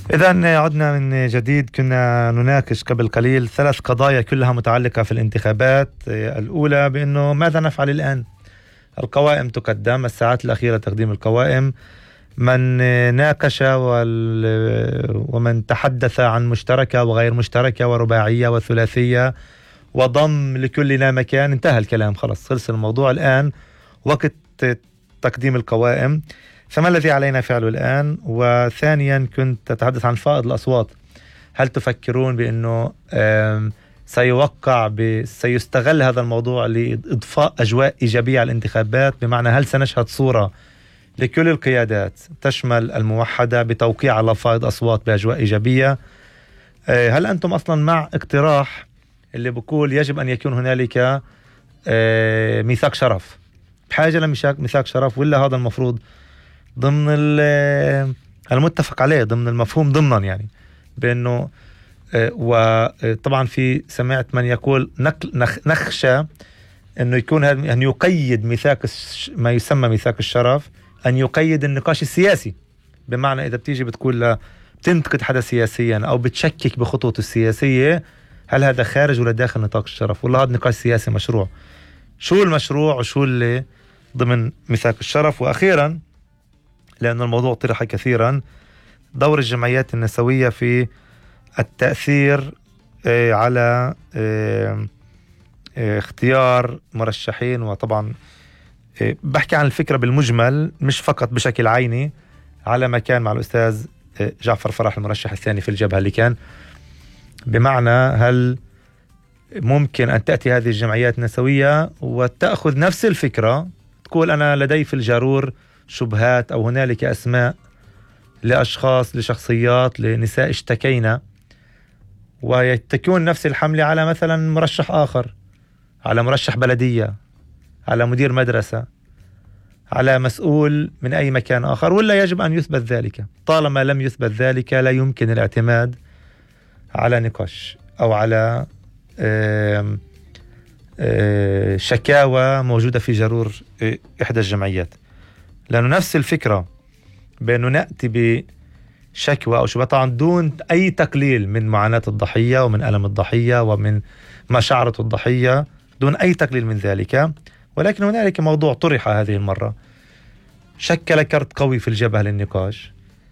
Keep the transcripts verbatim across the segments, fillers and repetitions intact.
إذا عدنا من جديد. كنا نناقش قبل قليل ثلاث قضايا كلها متعلقة في الانتخابات. الأولى بأنه ماذا نفعل الآن؟ القوائم تقدم، الساعات الأخيرة تقديم القوائم. من ناقش ومن تحدث عن مشتركة وغير مشتركة ورباعية وثلاثية وضم لكلنا مكان، انتهى الكلام، خلص خلص الموضوع. الآن وقت تقديم القوائم، فما الذي علينا فعله الآن؟ وثانيا كنت أتحدث عن فائض الأصوات. هل تفكرون بأنه سيوقع ب... سيستغل هذا الموضوع لإضفاء أجواء إيجابية على الانتخابات؟ بمعنى هل سنشهد صورة لكل القيادات تشمل الموحدة بتوقيع على فائض أصوات بأجواء إيجابية؟ هل أنتم أصلا مع اقتراح اللي بقول يجب أن يكون هنالك ميثاق شرف، بحاجة لميثاق شرف، ولا هذا المفروض ضمن المتفق عليه، ضمن المفهوم ضمنا، يعني بأنه وطبعا في سمعت من يقول نخشى أنه يكون أن يقيد ميثاق ما يسمى ميثاق الشرف، أن يقيد النقاش السياسي. بمعنى إذا بتيجي بتقول بتنتقد حدا سياسيا أو بتشكك بخطوته السياسية، هل هذا خارج ولا داخل نطاق الشرف، ولا هذا نقاش سياسي مشروع؟ شو المشروع وشو اللي ضمن ميثاق الشرف؟ وأخيرا، لأن الموضوع طرح كثيرا، دور الجمعيات النسوية في التأثير على اختيار مرشحين. وطبعا بحكي عن الفكرة بالمجمل مش فقط بشكل عيني، على ما كان مع الأستاذ جعفر فرح المرشح الثاني في الجبهة اللي كان، بمعنى هل ممكن أن تأتي هذه الجمعيات النسوية وتأخذ نفس الفكرة، تقول أنا لدي في الجارور شبهات أو هنالك أسماء لأشخاص لشخصيات لنساء اشتكينا، ويتكون نفس الحملة على مثلا مرشح آخر، على مرشح بلدية، على مدير مدرسة، على مسؤول من أي مكان آخر، ولا يجب أن يثبت ذلك؟ طالما لم يثبت ذلك لا يمكن الاعتماد على نقاش أو على آآ آآ شكاوى موجودة في جرور إحدى الجمعيات، لأنه نفس الفكرة بأنه نأتي بشكوى أو شبهة، طبعا دون أي تقليل من معاناة الضحية ومن ألم الضحية ومن ما شعرته الضحية، دون أي تقليل من ذلك، ولكن هنالك موضوع طرح هذه المرة شكل كرت قوي في الجبهة للنقاش،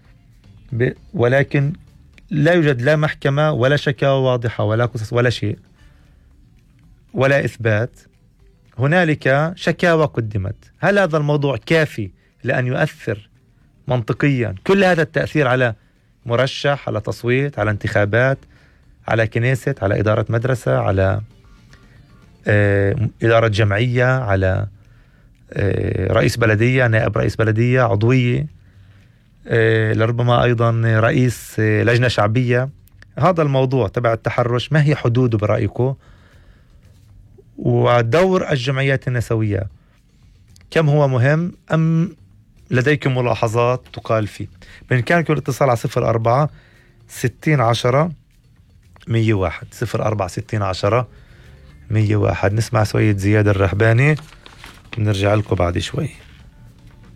ولكن لا يوجد لا محكمة ولا شكاوى واضحة ولا قصص ولا شيء ولا إثبات. هنالك شكاوى قدمت. هل هذا الموضوع كافي لأن يؤثر منطقيا كل هذا التأثير على مرشح، على تصويت، على انتخابات، على كنيسة، على إدارة مدرسة، على آه إدارة جمعية، على آه رئيس بلدية، نائب رئيس بلدية، عضوية، آه لربما أيضا رئيس آه لجنة شعبية؟ هذا الموضوع تبع التحرش ما هي حدوده برأيكم؟ ودور الجمعيات النسوية كم هو مهم؟ أم لديكم ملاحظات تقال فيه؟ بإمكانكم الاتصال على صفر أربعة ستين عشرة مية واحد، صفر أربعة ستين عشرة مية واحد. نسمع شوية زياد الرهباني ونرجع لكم بعد شوي.